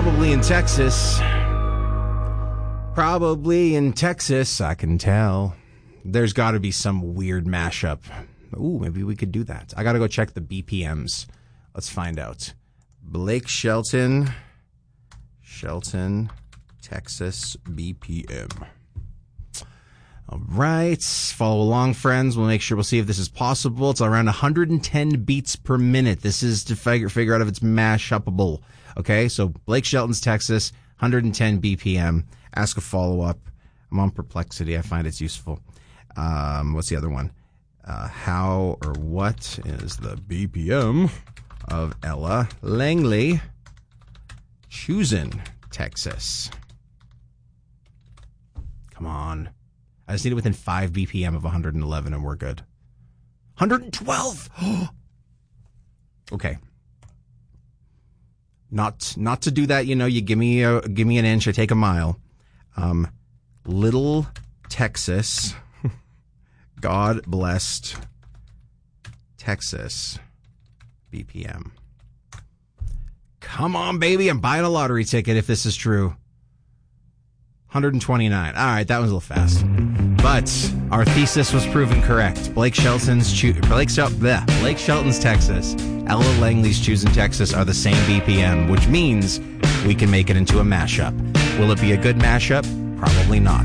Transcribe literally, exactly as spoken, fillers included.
Probably in Texas. Probably in Texas, I can tell. There's got to be some weird mashup. Ooh, maybe we could do that. I got to go check the B P Ms. Let's find out. Blake Shelton, Shelton, Texas B P M. All right. Follow along, friends. We'll make sure we'll see if this is possible. It's around one hundred ten beats per minute. This is to figure, figure out if it's mashupable. Okay, so Blake Shelton's Texas, one hundred ten B P M. Ask a follow-up. I'm on Perplexity. I find it's useful. Um, what's the other one? Uh, how or what is the B P M of Ella Langley, Choosing, Texas? Come on. I just need it within five B P M of one hundred eleven and we're good. one hundred twelve! Okay. Not not to do that, you know, you give me a, give me an inch, I take a mile. Um, Little Texas, God blessed Texas B P M. Come on, baby, I'm buying a lottery ticket if this is true. one hundred twenty-nine. All right, that was a little fast. But our thesis was proven correct. Blake Shelton's cho- Blake, Shel- bleh, Blake Shelton's Texas, Ella Langley's Choosing Texas are the same B P M, which means we can make it into a mashup. Will it be a good mashup? Probably not.